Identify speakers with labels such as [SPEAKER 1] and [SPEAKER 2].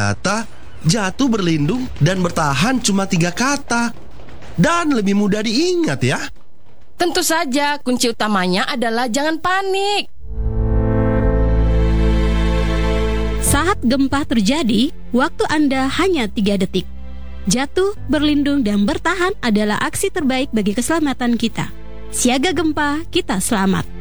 [SPEAKER 1] Ternyata jatuh, berlindung, dan bertahan cuma 3 kata. Dan lebih mudah diingat ya.
[SPEAKER 2] Tentu saja kunci utamanya adalah jangan panik.
[SPEAKER 3] Saat gempa terjadi, waktu Anda hanya 3 detik. Jatuh, berlindung, dan bertahan adalah aksi terbaik bagi keselamatan kita. Siaga gempa, kita selamat.